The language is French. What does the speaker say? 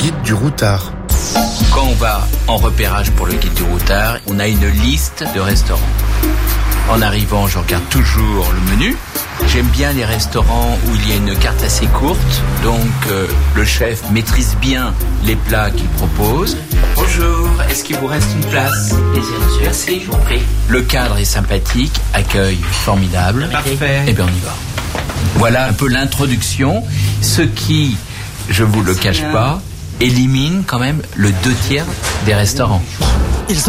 guide du routard. Quand on va en repérage pour le guide du routard, on a une liste de restaurants. En arrivant, je regarde toujours le menu. J'aime bien les restaurants où il y a une carte assez courte, donc le chef maîtrise bien les plats qu'il propose. Bonjour, est-ce qu'il vous reste une place? Merci, je vous prie. Le cadre est sympathique, accueil formidable. Parfait. Eh bien, on y va. Voilà un peu l'introduction, ce qui, je vous le cache pas, élimine quand même le 2/3 des restaurants.